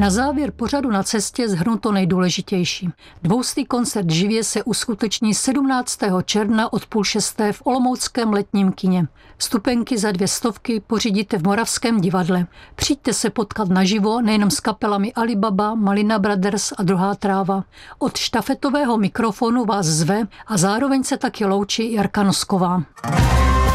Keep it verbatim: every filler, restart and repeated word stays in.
Na závěr pořadu Na cestě shrnu to nejdůležitější. Dvoustý koncert živě se uskuteční sedmnáctého června od půl šesté v olomouckém Letním kině. Vstupenky za dvě stovky pořídíte v Moravském divadle. Přijďte se potkat naživo nejenom s kapelami Alibaba, Malina Brothers a Druhá tráva. Od štafetového mikrofonu vás zve a zároveň se taky loučí Jarka Nosková.